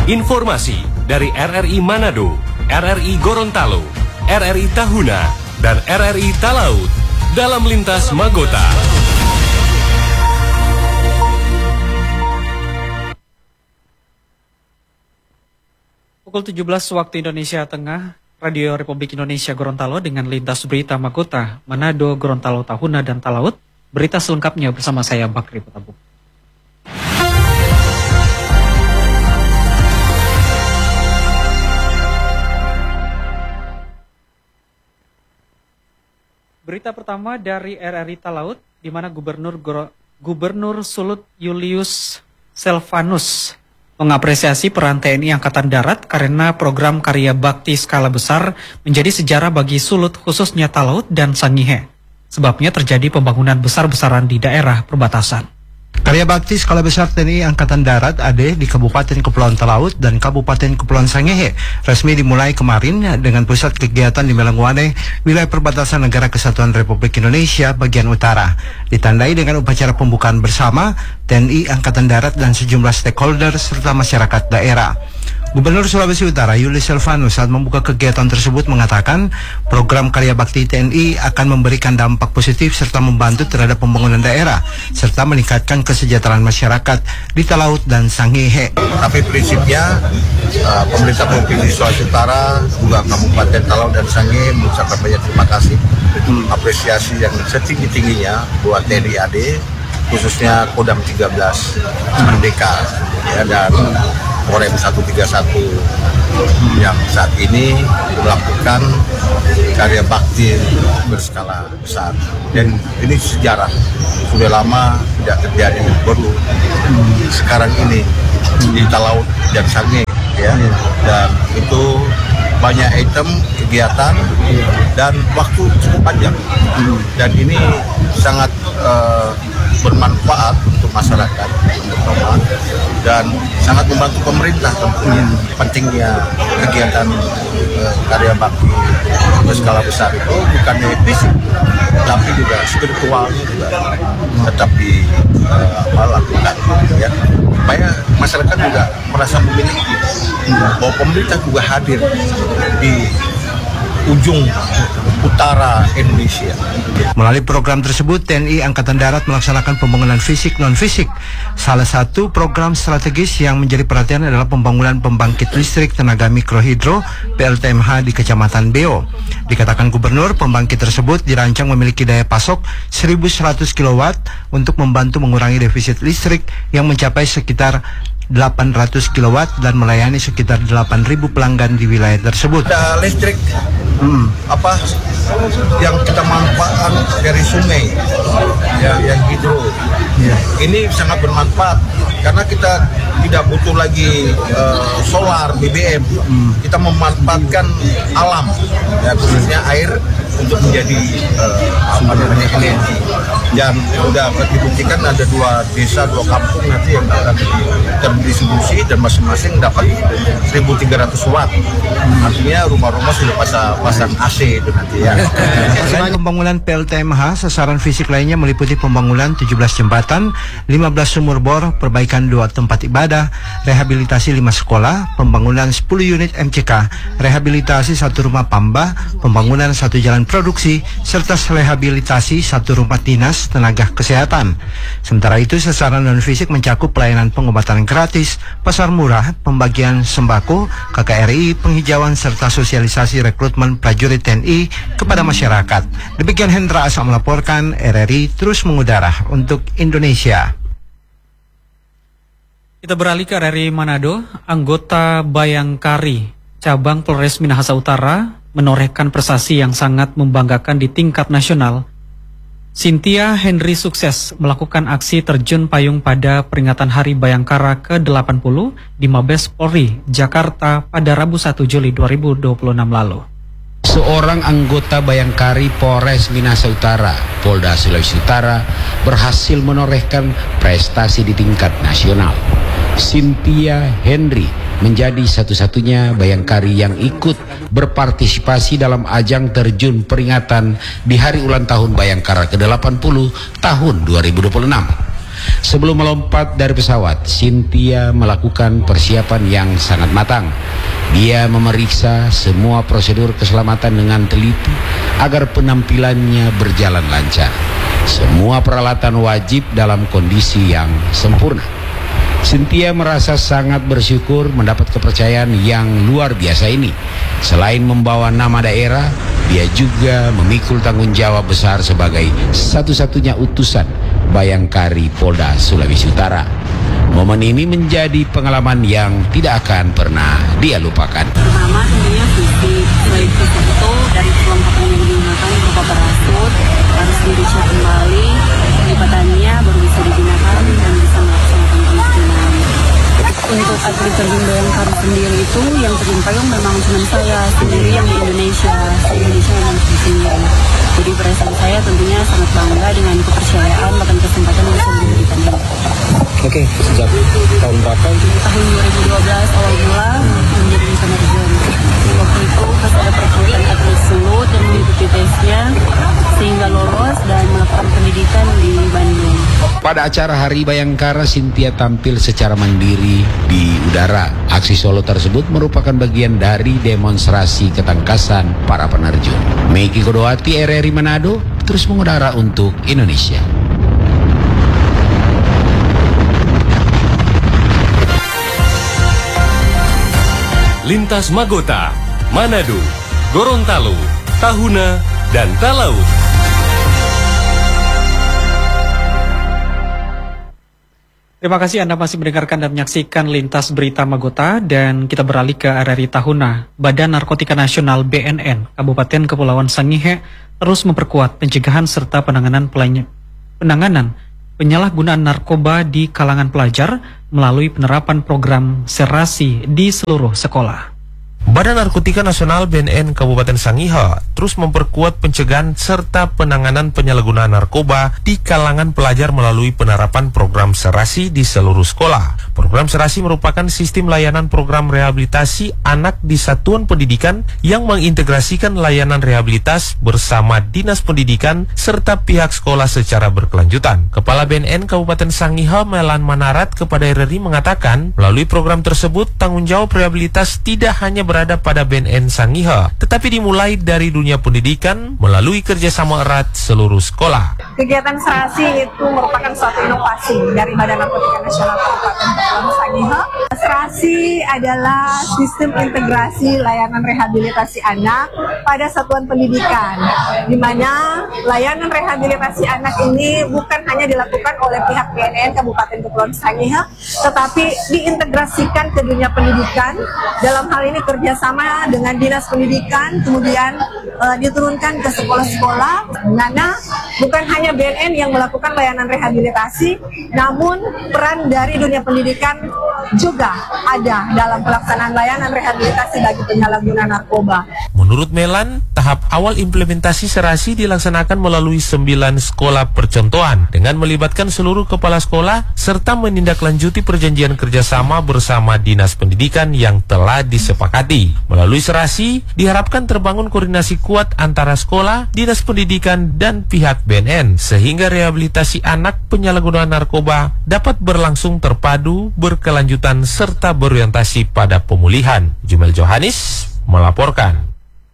Informasi dari RRI Manado, RRI Gorontalo, RRI Tahuna, dan RRI Talaut dalam Lintas Magota. Pukul 17 waktu Indonesia Tengah, Radio Republik Indonesia Gorontalo dengan Lintas Berita Magota, Manado, Gorontalo, Tahuna, dan Talaut. Berita selengkapnya bersama saya, Bakri Petabuk. Berita pertama dari RRI Talaut, di mana Gubernur Sulut Julius Selvanus mengapresiasi peran TNI Angkatan Darat karena program karya bakti skala besar menjadi sejarah bagi Sulut khususnya Talaut dan Sangihe. Sebabnya terjadi pembangunan besar-besaran di daerah perbatasan. Karya bakti skala besar TNI Angkatan Darat AD di Kabupaten Kepulauan Talaut dan Kabupaten Kepulauan Sangihe resmi dimulai kemarin dengan pusat kegiatan di Melangwane, wilayah perbatasan Negara Kesatuan Republik Indonesia bagian utara. Ditandai dengan upacara pembukaan bersama TNI Angkatan Darat dan sejumlah stakeholder serta masyarakat daerah. Gubernur Sulawesi Utara Julius Selvanus saat membuka kegiatan tersebut mengatakan program karya bakti TNI akan memberikan dampak positif serta membantu terhadap pembangunan daerah serta meningkatkan kesejahteraan masyarakat di Talaut dan Sangihe. Tapi prinsipnya pemerintah Provinsi Sulawesi Utara juga Kabupaten Talaut dan Sangihe mengucapkan banyak terima kasih, apresiasi yang setinggi-tingginya buat TNI AD, khususnya Kodam 13 Merdeka ya, dan Korem 131 yang saat ini melakukan karya bakti berskala besar, dan ini sejarah sudah lama tidak terjadi, baru sekarang ini di Talaut dan Sangihe ya, dan itu banyak item kegiatan dan waktu cukup panjang, dan ini sangat bermanfaat untuk masyarakat dan sangat membantu pemerintah tentunya. Pentingnya kegiatan karya bakti berskala besar itu bukannya fisik tapi juga spiritualnya juga tetap dilakukan ya, supaya masyarakat juga merasa memiliki bahwa pemerintah juga hadir di ujung utara Indonesia. Melalui program tersebut, TNI Angkatan Darat melaksanakan pembangunan fisik non-fisik. Salah satu program strategis yang menjadi perhatian adalah pembangunan pembangkit listrik tenaga mikrohidro PLTMH di Kecamatan Beo. Dikatakan Gubernur, pembangkit tersebut dirancang memiliki daya pasok 1.100 kW untuk membantu mengurangi defisit listrik yang mencapai sekitar 800 kW dan melayani sekitar 8.000 pelanggan di wilayah tersebut. Ada listrik yang kita manfaatkan dari sungai ya, yang hidro. Ini sangat bermanfaat karena kita tidak butuh lagi solar, BBM. Kita memanfaatkan alam ya, khususnya air untuk menjadi energi. Dan sudah dibuktikan ada 2 desa, 2 kampung nanti yang akan terdistribusi dan masing-masing dapat 1.300 watt. Artinya rumah-rumah sudah pasang AC itu nanti ya. Selain pembangunan PLTMH, sasaran fisik lainnya meliputi pembangunan 17 jembatan, 15 sumur bor, perbaikan 2 tempat ibadah, rehabilitasi 5 sekolah, pembangunan 10 unit MCK, rehabilitasi 1 rumah pamba, pembangunan 1 jalan produksi, serta rehabilitasi 1 rumah dinas tenaga kesehatan. Sementara itu, sasaran non-fisik mencakup pelayanan pengobatan gratis, pasar murah, pembagian sembako, KKRI, penghijauan, serta sosialisasi rekrutmen prajurit TNI kepada masyarakat. Demikian Hendra Asa melaporkan, RRI terus mengudara untuk Indonesia. Kita beralih ke RRI Manado. Anggota Bayangkari Cabang Polres Minahasa Utara menorehkan prestasi yang sangat membanggakan di tingkat nasional. Cynthia Henry sukses melakukan aksi terjun payung pada peringatan Hari Bayangkara ke-80 di Mabes Polri, Jakarta pada Rabu 1 Juli 2026 lalu. Seorang anggota Bayangkari Polres Minahasa Utara, Polda Sulawesi Utara, berhasil menorehkan prestasi di tingkat nasional. Cynthia Henry menjadi satu-satunya Bayangkari yang ikut berpartisipasi dalam ajang terjun peringatan di Hari Ulang Tahun Bayangkara ke-80 tahun 2026. Sebelum melompat dari pesawat, Cynthia melakukan persiapan yang sangat matang. Dia memeriksa semua prosedur keselamatan dengan teliti agar penampilannya berjalan lancar. Semua peralatan wajib dalam kondisi yang sempurna. Cynthia merasa sangat bersyukur mendapat kepercayaan yang luar biasa ini. Selain membawa nama daerah, dia juga memikul tanggung jawab besar sebagai satu-satunya utusan Bayangkari Polda Sulawesi Utara. Momen ini menjadi pengalaman yang tidak akan pernah dia lupakan. Pertama tentunya fisik, selain fisik itu dari perlengkapan yang digunakan berupa parasut harus dicek kembali, lipatannya baru bisa digunakan dan bisa melaksanakan pensiunan. Untuk atlet terjun Bayangkari sendiri itu yang terjun payung memang cuma saya sendiri yang di Indonesia yang sendiri. Jadi perasaan saya tentunya sangat bangga dengan kepercayaan bahkan kesempatan yang bisa diberikan ini. Oke, sejak tahun berapa itu? Tahun 2012 awal mula menjadi penerjun. Waktu itu pas ada perkumpulan atlet sulut yang mengikuti tesnya sehingga lolos dan melakukan pendidikan di Bandung. Pada acara Hari Bayangkara, Cynthia tampil secara mandiri di udara. Aksi solo tersebut merupakan bagian dari demonstrasi ketangkasan para penerjun. Meiki Kodowati, RRI Manado, terus mengudara untuk Indonesia. Lintas Magota, Manado, Gorontalo, Tahuna, dan Talaut. Terima kasih Anda masih mendengarkan dan menyaksikan Lintas Berita Magota, dan kita beralih ke RRI Tahuna. Badan Narkotika Nasional BNN Kabupaten Kepulauan Sangihe terus memperkuat pencegahan serta penanganan penyalahgunaan narkoba di kalangan pelajar melalui penerapan program serasi di seluruh sekolah. Badan Narkotika Nasional BNN Kabupaten Sangihe terus memperkuat pencegahan serta penanganan penyalahgunaan narkoba di kalangan pelajar melalui penerapan program serasi di seluruh sekolah. Program serasi merupakan sistem layanan program rehabilitasi anak di satuan pendidikan yang mengintegrasikan layanan rehabilitas bersama Dinas Pendidikan serta pihak sekolah secara berkelanjutan. Kepala BNN Kabupaten Sangihe Melan Manarat kepada RRI mengatakan, melalui program tersebut tanggung jawab rehabilitas tidak hanya berada pada BNN Sangihe, tetapi dimulai dari dunia pendidikan melalui kerjasama erat seluruh sekolah. Kegiatan serasi itu merupakan suatu inovasi dari Badan Narkotika Nasional Kabupaten Kepulauan Sangihe. Serasi adalah sistem integrasi layanan rehabilitasi anak pada satuan pendidikan, di mana layanan rehabilitasi anak ini bukan hanya dilakukan oleh pihak BNN Kabupaten Kepulauan Sangihe, tetapi diintegrasikan ke dunia pendidikan. Dalam hal ini kerjasama dengan Dinas Pendidikan, kemudian diturunkan ke sekolah-sekolah, mana bukan hanya BNN yang melakukan layanan rehabilitasi, namun peran dari dunia pendidikan juga ada dalam pelaksanaan layanan rehabilitasi bagi penyalahguna narkoba. Menurut Melan, tahap awal implementasi serasi dilaksanakan melalui 9 sekolah percontohan dengan melibatkan seluruh kepala sekolah serta menindaklanjuti perjanjian kerjasama bersama Dinas Pendidikan yang telah disepakati. Melalui serasi, diharapkan terbangun koordinasi kuat antara sekolah, Dinas Pendidikan, dan pihak BNN sehingga rehabilitasi anak penyalahgunaan narkoba dapat berlangsung terpadu, berkelanjutan, serta berorientasi pada pemulihan. Jumel Johanis melaporkan.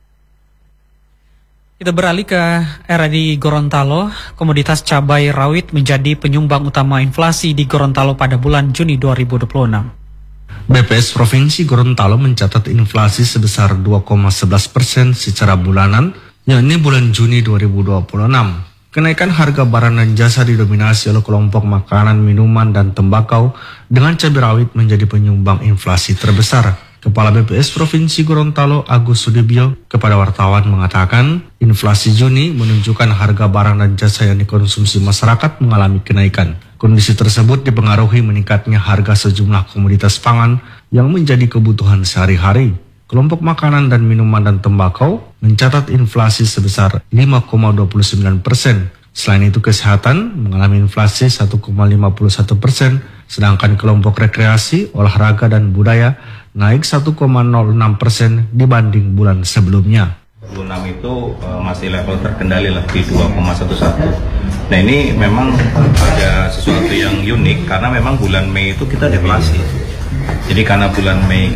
Kita beralih ke RRI Gorontalo. Komoditas cabai rawit menjadi penyumbang utama inflasi di Gorontalo pada bulan Juni 2026. BPS Provinsi Gorontalo mencatat inflasi sebesar 2,11% secara bulanan, yakni bulan Juni 2026. Kenaikan harga barang dan jasa didominasi oleh kelompok makanan, minuman, dan tembakau dengan cabai rawit menjadi penyumbang inflasi terbesar. Kepala BPS Provinsi Gorontalo Agus Sudibyo kepada wartawan mengatakan, inflasi Juni menunjukkan harga barang dan jasa yang dikonsumsi masyarakat mengalami kenaikan. Kondisi tersebut dipengaruhi meningkatnya harga sejumlah komoditas pangan yang menjadi kebutuhan sehari-hari. Kelompok makanan dan minuman dan tembakau mencatat inflasi sebesar 5,29%. Selain itu, kesehatan mengalami inflasi 1,51%, sedangkan kelompok rekreasi, olahraga, dan budaya naik 1,06% dibanding bulan sebelumnya. 26 itu masih level terkendali lah di 2,11. Nah ini memang ada sesuatu yang unik karena memang bulan Mei itu kita deflasi. Jadi karena bulan Mei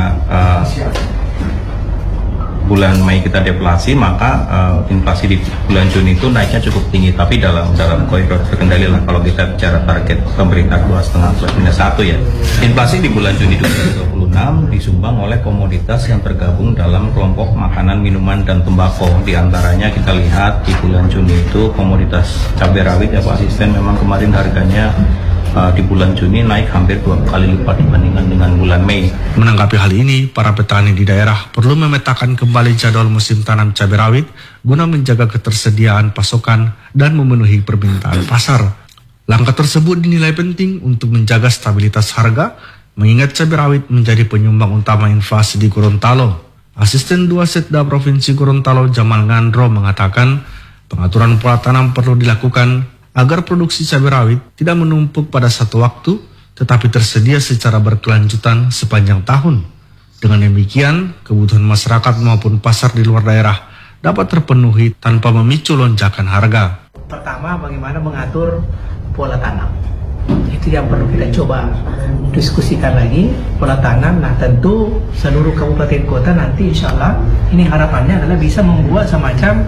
kita deflasi, maka inflasi di bulan Juni itu naiknya cukup tinggi, tapi dalam koridor terkendali lah kalau kita bicara target pemerintah 2,5 + -1 ya. Inflasi di bulan Juni 2026 disumbang oleh komoditas yang tergabung dalam kelompok makanan, minuman, dan tembakau. Di antaranya kita lihat di bulan Juni itu komoditas cabai rawit ya Pak Asisten, memang kemarin harganya di bulan Juni naik hampir 2 kali lipat dibandingkan dengan bulan Mei. Menanggapi hal ini, para petani di daerah perlu memetakan kembali jadwal musim tanam cabai rawit guna menjaga ketersediaan pasokan dan memenuhi permintaan pasar. Langkah tersebut dinilai penting untuk menjaga stabilitas harga, mengingat cabai rawit menjadi penyumbang utama inflasi di Gorontalo. Asisten 2 Setda Provinsi Gorontalo Jamal Ngandro mengatakan pengaturan pola tanam perlu dilakukan agar produksi cabai rawit tidak menumpuk pada satu waktu, tetapi tersedia secara berkelanjutan sepanjang tahun. Dengan demikian, kebutuhan masyarakat maupun pasar di luar daerah dapat terpenuhi tanpa memicu lonjakan harga. Pertama, bagaimana mengatur pola tanam. Itu yang perlu kita coba diskusikan lagi, pola tanam. Nah tentu seluruh kabupaten kota nanti insya Allah ini harapannya adalah bisa membuat semacam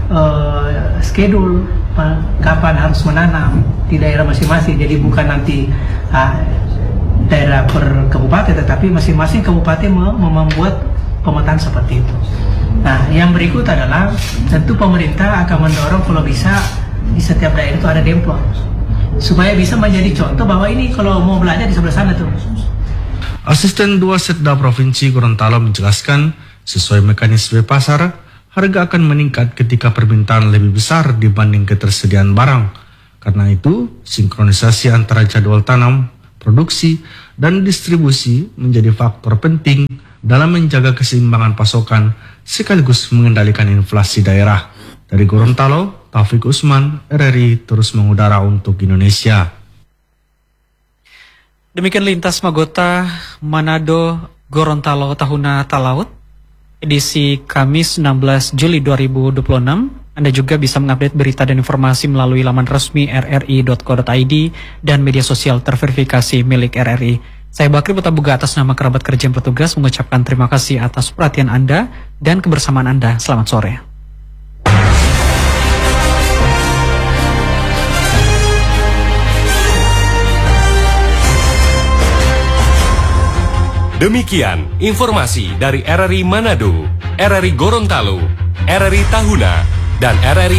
schedule kapan harus menanam di daerah masing-masing. Jadi bukan nanti daerah per kabupaten, tetapi masing-masing kabupaten membuat pemetaan seperti itu. Nah yang berikut adalah tentu pemerintah akan mendorong kalau bisa di setiap daerah itu ada demplon, supaya bisa menjadi contoh bahwa ini kalau mau belajar di sebelah sana tuh. Asisten 2 Setda Provinsi Gorontalo menjelaskan, sesuai mekanisme pasar, harga akan meningkat ketika permintaan lebih besar dibanding ketersediaan barang. Karena itu, sinkronisasi antara jadwal tanam, produksi, dan distribusi menjadi faktor penting dalam menjaga keseimbangan pasokan sekaligus mengendalikan inflasi daerah. Dari Gorontalo, Taufik Usman, RRI terus mengudara untuk Indonesia. Demikian Lintas Magota Manado Gorontalo Tahuna Talaut edisi Kamis 16 Juli 2026. Anda juga bisa mengupdate berita dan informasi melalui laman resmi rri.co.id dan media sosial terverifikasi milik RRI. Saya Bakri Putabuga atas nama kerabat kerja yang bertugas mengucapkan terima kasih atas perhatian Anda dan kebersamaan Anda. Selamat sore. Demikian informasi dari RRI Manado, RRI Gorontalo, RRI Tahuna, dan RRI